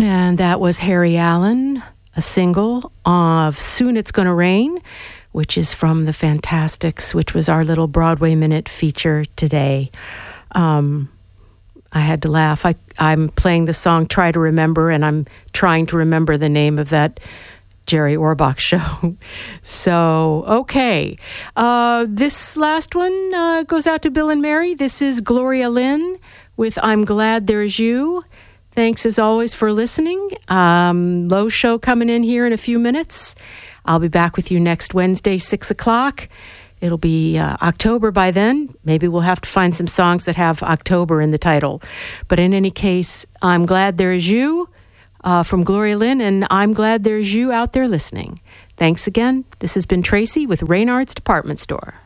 And that was Harry Allen, a single of Soon It's Gonna Rain, which is from the Fantastics, which was our little Broadway Minute feature today. I had to laugh. I'm playing the song Try to Remember, and I'm trying to remember the name of that Jerry Orbach show. So, okay. This last one goes out to Bill and Mary. This is Gloria Lynn with I'm Glad There's You. Thanks, as always, for listening. Low show coming in here in a few minutes. I'll be back with you next Wednesday, 6 o'clock. It'll be October by then. Maybe we'll have to find some songs that have October in the title. But in any case, I'm Glad There's You from Gloria Lynn, and I'm glad there's you out there listening. Thanks again. This has been Tracy with Reynard's Department Store.